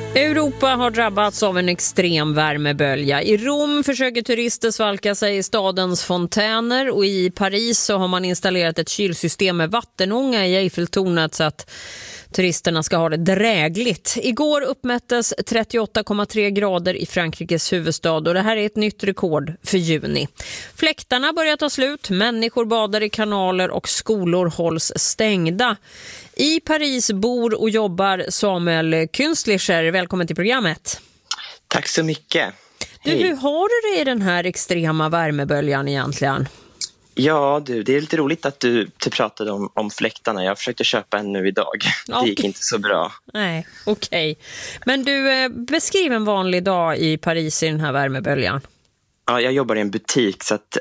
Europa har drabbats av en extrem värmebölja. I Rom försöker turister svalka sig i stadens fontäner och i Paris så har man installerat ett kylsystem med vattenånga i Eiffeltornet så att turisterna ska ha det drägligt. Igår uppmättes 38,3 grader i Frankrikes huvudstad och det här är ett nytt rekord för juni. Fläktarna börjar ta slut, människor badar i kanaler och skolor hålls stängda. I Paris bor och jobbar Samuel Künstlicher. Välkommen till programmet. Tack så mycket. Du, hur har du det i den här extrema värmeböljan egentligen? Ja, det är lite roligt att du pratade om fläktarna. Jag försökte köpa en nu idag. Okay. Det gick inte så bra. Nej, okej. Men du, beskriv en vanlig dag i Paris i den här värmeböljan. Ja, jag jobbar i en butik så att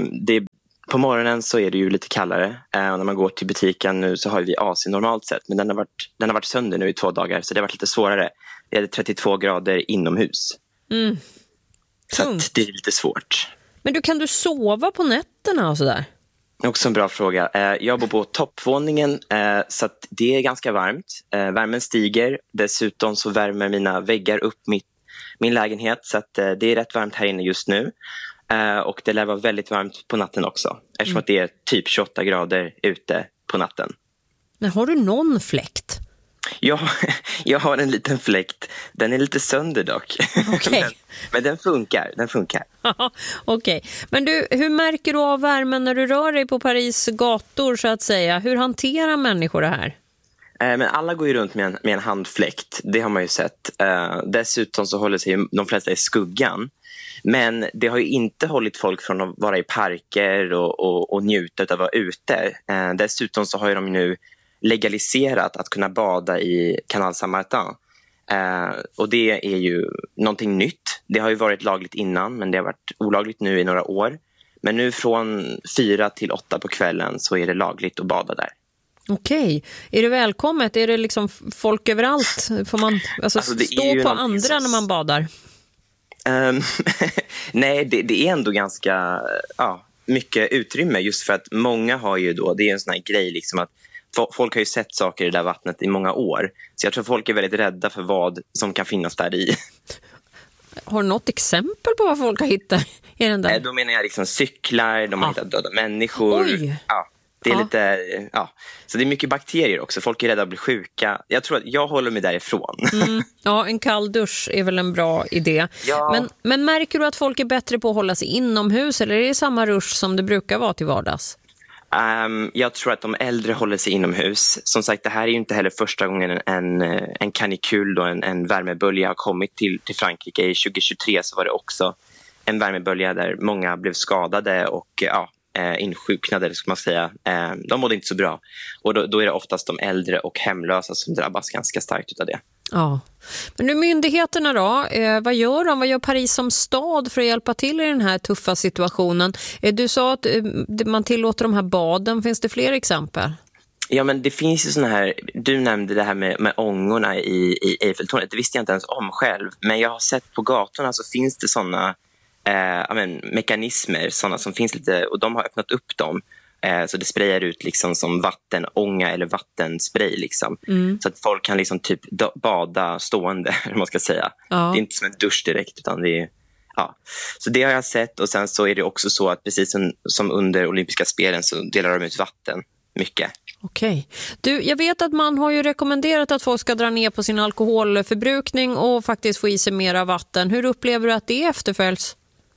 på morgonen så är det ju lite kallare. Och när man går till butiken nu så har vi AC normalt sett. Men den har varit sönder nu i 2 dagar så det har varit lite svårare. Det är 32 grader inomhus. Så att det är lite svårt. Men kan du sova på nätterna och sådär? Också en bra fråga. Jag bor på toppvåningen så att det är ganska varmt. Värmen stiger. Dessutom så värmer mina väggar upp min lägenhet så att det är rätt varmt här inne just nu. Och det lär vara väldigt varmt på natten också. Eftersom att det är typ 28 grader ute på natten. Men har du någon fläkt? Ja, jag har en liten fläkt. Den är lite sönder dock. Okay. men den funkar. Okej. Men du, hur märker du av värmen när du rör dig på Paris gator så att säga? Hur hanterar människor det här? Men alla går ju runt med en handfläkt. Det har man ju sett. Dessutom så håller sig de flesta i skuggan. Men det har ju inte hållit folk från att vara i parker och njuta av att vara ute. Dessutom så har ju de nu legaliserat att kunna bada i Canal Saint-Martin. Och det är ju någonting nytt. Det har ju varit lagligt innan men det har varit olagligt nu i några år. Men nu från 4 till 8 på kvällen så är det lagligt att bada där. Okej. Är det välkommet? Är det liksom folk överallt? Får man stå på andra när man badar? Nej, det är ändå ganska mycket utrymme just för att många har ju då, det är en sån här grej liksom att folk har ju sett saker i det där vattnet i många år. Så jag tror att folk är väldigt rädda för vad som kan finnas där i. Har du något exempel på vad folk har hittat i den där? Då menar jag liksom cyklar, de har hittat döda människor. Oj. Ja, det är lite, så det är mycket bakterier också. Folk är rädda att bli sjuka. Jag tror att jag håller mig därifrån. Ja, en kall dusch är väl en bra idé. Ja. Men märker du att folk är bättre på att hålla sig inomhus eller är det samma rush som det brukar vara till vardags? Jag tror att de äldre håller sig inomhus. Som sagt, det här är ju inte heller första gången en kanikul och en värmebölja har kommit till Frankrike. I 2023 så var det också en värmebölja där många blev skadade och insjuknade, ska man säga. De mådde inte så bra. Och då är det oftast de äldre och hemlösa som drabbas ganska starkt av det. Ja. Men nu myndigheterna då, vad gör de? Vad gör Paris som stad för att hjälpa till i den här tuffa situationen? Du sa att man tillåter de här baden. Finns det fler exempel? Ja, men det finns ju såna här, du nämnde det här med ångorna i Eiffeltornet. Det visste jag inte ens om själv. Men jag har sett på gatorna så finns det såna mekanismer, såna som finns lite, och de har öppnat upp dem. Så det sprayar ut liksom som vattenånga eller vattenspray liksom. Så att folk kan liksom typ bada stående, man ska säga. Ja. Det är inte som en dusch direkt utan det är, så det har jag sett. Och sen så är det också så att precis som under olympiska spelen så delar de ut vatten mycket. Okej. Du, jag vet att man har ju rekommenderat att folk ska dra ner på sin alkoholförbrukning och faktiskt få i sig mera vatten. Hur upplever du att det efterföljs?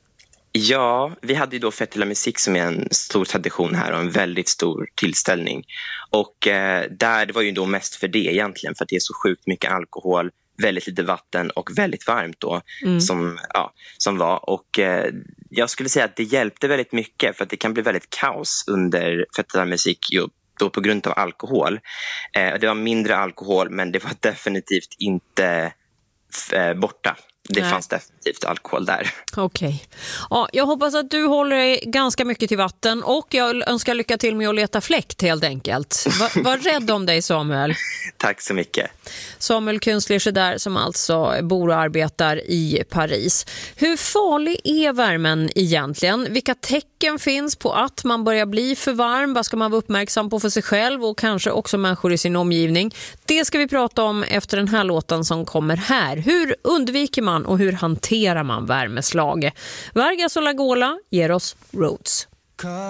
Ja, vi hade ju då Fête de la Musique som är en stor tradition här och en väldigt stor tillställning. Och det var ju då mest för det egentligen, för att det är så sjukt mycket alkohol, väldigt lite vatten och väldigt varmt då som var. Och jag skulle säga att det hjälpte väldigt mycket för att det kan bli väldigt kaos under Fête de la Musique då på grund av alkohol. Det var mindre alkohol men det var definitivt inte borta. det fanns definitivt alkohol där. Okej. Ja, jag hoppas att du håller dig ganska mycket till vatten och jag önskar lycka till med att leta fläkt helt enkelt. Var rädd om dig, Samuel. Tack så mycket. Samuel Künstler är där, som alltså bor och arbetar i Paris. Hur farlig är värmen egentligen? Vilka tecken finns på att man börjar bli för varm? Vad ska man vara uppmärksam på för sig själv och kanske också människor i sin omgivning? Det ska vi prata om efter den här låten som kommer här. Hur undviker man och hur hanterar man värmeslag? Vargas och Lagola ger oss Roots.